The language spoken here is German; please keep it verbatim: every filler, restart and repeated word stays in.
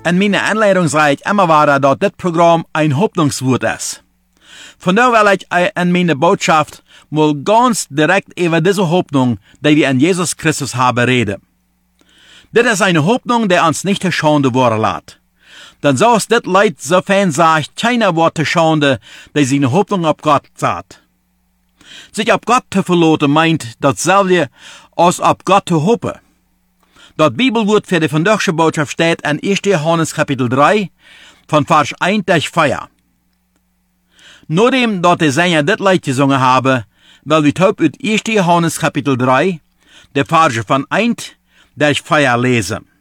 In meine Anleitung sage ich immer wieder, dass das Programm ein Hoffnungswort ist. Von daher will ich in meine Botschaft mal ganz direkt über diese Hoffnung, die wir in Jesus Christus haben, reden. Das ist eine Hoffnung, die uns nicht zur Schande werden lässt. Denn so ist das Leid so fein sagt, keiner wird zur Schande, die seine Hoffnung auf Gott sagt. Sich auf Gott zu verlassen meint dasselbe als auf Gott zu hoffen. Das Bibelwort für die vandaagse Botschaft steht in erster Johannes Kapitel drei, von Vers eins bis vier. Nachdem dat die Sänger dit Lied gesungen haben, will wir taub uit erster Johannes Kapitel drei, de Verse von eins bis vier lesen.